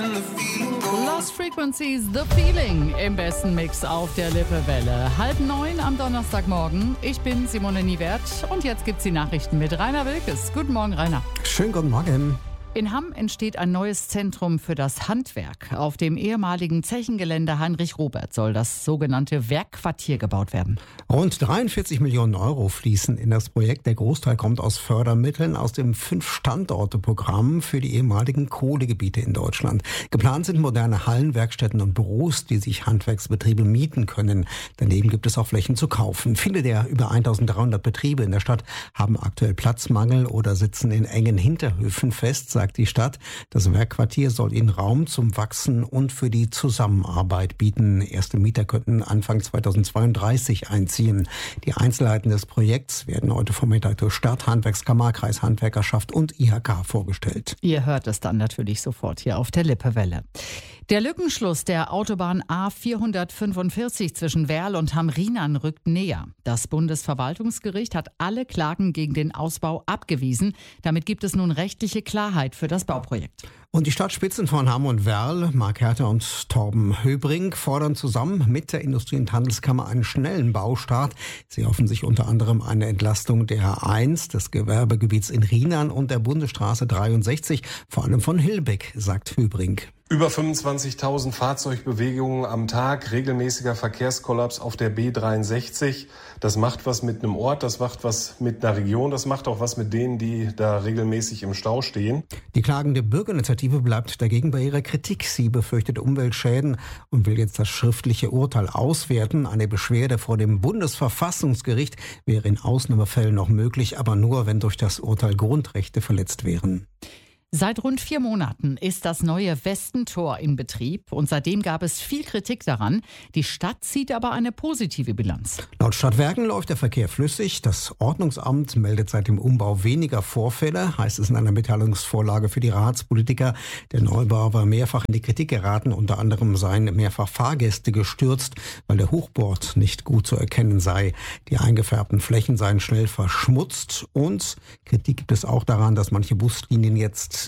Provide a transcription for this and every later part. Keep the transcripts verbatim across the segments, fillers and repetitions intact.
Lost Frequencies, The Feeling im besten Mix auf der Lippewelle. Halb neun am Donnerstagmorgen. Ich bin Simone Niewert und jetzt gibt's die Nachrichten mit Rainer Wilkes. Guten Morgen, Rainer. Schönen guten Morgen. In Hamm entsteht ein neues Zentrum für das Handwerk. Auf dem ehemaligen Zechengelände Heinrich-Robert soll das sogenannte Werkquartier gebaut werden. Rund dreiundvierzig Millionen Euro fließen in das Projekt. Der Großteil kommt aus Fördermitteln aus dem Fünf-Standorte-Programm für die ehemaligen Kohlegebiete in Deutschland. Geplant sind moderne Hallen, Werkstätten und Büros, die sich Handwerksbetriebe mieten können. Daneben gibt es auch Flächen zu kaufen. Viele der über eintausenddreihundert Betriebe in der Stadt haben aktuell Platzmangel oder sitzen in engen Hinterhöfen fest, sagt die Stadt. Das Werkquartier soll ihnen Raum zum Wachsen und für die Zusammenarbeit bieten. Erste Mieter könnten Anfang zweitausendzweiunddreißig einziehen. Die Einzelheiten des Projekts werden heute Vormittag durch Stadt, Handwerkskammer, Kreishandwerkerschaft und I H K vorgestellt. Ihr hört es dann natürlich sofort hier auf der Lippewelle. Der Lückenschluss der Autobahn A vierhundertfünfundvierzig zwischen Werl und Hamrinern rückt näher. Das Bundesverwaltungsgericht hat alle Klagen gegen den Ausbau abgewiesen. Damit gibt es nun rechtliche Klarheit für das Bauprojekt. Und die Stadtspitzen von Hamm und Werl, Mark Herter und Torben Höbrink, fordern zusammen mit der Industrie- und Handelskammer einen schnellen Baustart. Sie hoffen sich unter anderem eine Entlastung der A eins, des Gewerbegebiets in Rhinern und der Bundesstraße dreiundsechzig, vor allem von Hilbeck, sagt Höbrink. Über fünfundzwanzigtausend Fahrzeugbewegungen am Tag, regelmäßiger Verkehrskollaps auf der B dreiundsechzig. Das macht was mit einem Ort, das macht was mit einer Region, das macht auch was mit denen, die da regelmäßig im Stau stehen. Die klagende Bürgerinitiative bleibt dagegen bei ihrer Kritik. Sie befürchtet Umweltschäden und will jetzt das schriftliche Urteil auswerten. Eine Beschwerde vor dem Bundesverfassungsgericht wäre in Ausnahmefällen noch möglich, aber nur, wenn durch das Urteil Grundrechte verletzt wären. Seit rund vier Monaten ist das neue Westentor in Betrieb und seitdem gab es viel Kritik daran. Die Stadt zieht aber eine positive Bilanz. Laut Stadtwerken läuft der Verkehr flüssig. Das Ordnungsamt meldet seit dem Umbau weniger Vorfälle, heißt es in einer Mitteilungsvorlage für die Ratspolitiker. Der Neubau war mehrfach in die Kritik geraten. Unter anderem seien mehrfach Fahrgäste gestürzt, weil der Hochbord nicht gut zu erkennen sei. Die eingefärbten Flächen seien schnell verschmutzt und Kritik gibt es auch daran, dass manche Buslinien jetzt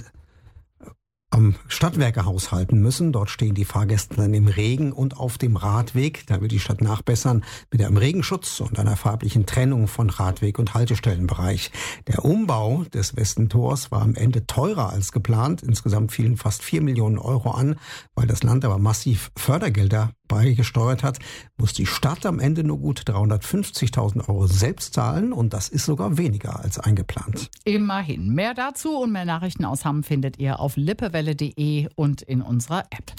am Stadtwerke haushalten müssen. Dort stehen die Fahrgäste dann im Regen und auf dem Radweg. Da will die Stadt nachbessern mit einem Regenschutz und einer farblichen Trennung von Radweg- und Haltestellenbereich. Der Umbau des Westentors war am Ende teurer als geplant. Insgesamt fielen fast vier Millionen Euro an. Weil das Land aber massiv Fördergelder beigesteuert hat, muss die Stadt am Ende nur gut dreihundertfünfzigtausend Euro selbst zahlen und das ist sogar weniger als eingeplant. Immerhin. Mehr dazu und mehr Nachrichten aus Hamm findet ihr auf lippewelle punkt de und in unserer App.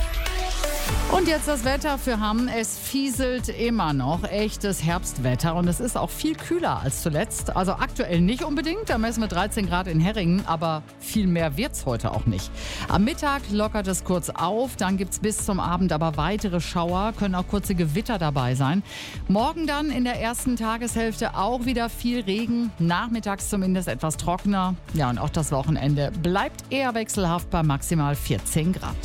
Und jetzt das Wetter für Hamm. Es fieselt immer noch. Echtes Herbstwetter und es ist auch viel kühler als zuletzt. Also aktuell nicht unbedingt. Da messen wir dreizehn Grad in Herringen, aber viel mehr wird's heute auch nicht. Am Mittag lockert es kurz auf. Dann gibt's bis zum Abend aber weitere Schauer. Können auch kurze Gewitter dabei sein. Morgen dann in der ersten Tageshälfte auch wieder viel Regen. Nachmittags zumindest etwas trockener. Ja, und auch das Wochenende bleibt eher wechselhaft bei maximal vierzehn Grad.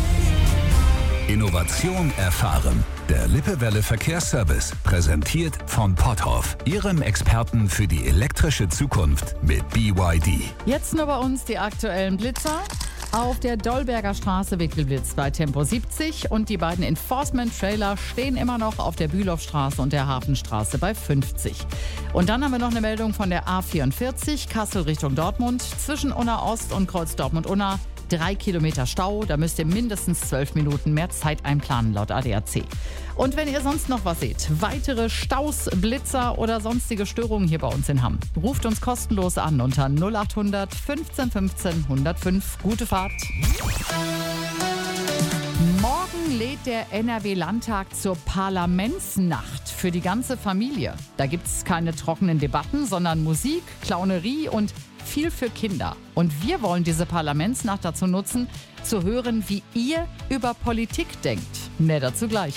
Innovation erfahren. Der Lippewelle Verkehrsservice, präsentiert von Potthoff, Ihrem Experten für die elektrische Zukunft mit B Y D. Jetzt nur bei uns die aktuellen Blitzer. Auf der Dollberger Straße Wickelblitz bei Tempo siebzig und die beiden Enforcement-Trailer stehen immer noch auf der Bülowstraße und der Hafenstraße bei fünfzig. Und dann haben wir noch eine Meldung von der A vierundvierzig, Kassel Richtung Dortmund, zwischen Unna Ost und Kreuz Dortmund-Unna. Drei Kilometer Stau, da müsst ihr mindestens zwölf Minuten mehr Zeit einplanen, laut A D A C. Und wenn ihr sonst noch was seht, weitere Staus, Blitzer oder sonstige Störungen hier bei uns in Hamm, ruft uns kostenlos an unter null achthundert fünfzehn fünfzehn hundertfünf. Gute Fahrt! Morgen lädt der N R W-Landtag zur Parlamentsnacht für die ganze Familie. Da gibt es keine trockenen Debatten, sondern Musik, Clownerie und viel für Kinder. Und wir wollen diese Parlamentsnacht dazu nutzen, zu hören, wie ihr über Politik denkt. Mehr dazu gleich.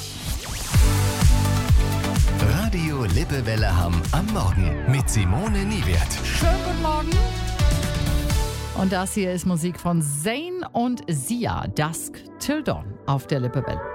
Radio Lippewelle Hamm am Morgen mit Simone Niewert. Schönen guten Morgen. Und das hier ist Musik von Zayn und Sia, Dusk Till Dawn auf der Lippewelle.